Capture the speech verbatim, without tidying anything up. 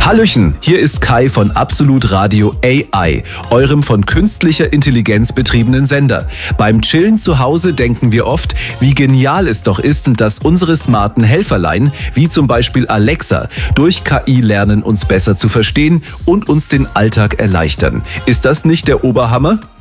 Hallöchen, hier ist Kai von Absolut Radio A I, eurem von künstlicher Intelligenz betriebenen Sender. Beim Chillen zu Hause denken wir oft, wie genial es doch ist, dass unsere smarten Helferlein, wie zum Beispiel Alexa, durch K I lernen, uns besser zu verstehen und uns den Alltag erleichtern. Ist das nicht der Oberhammer?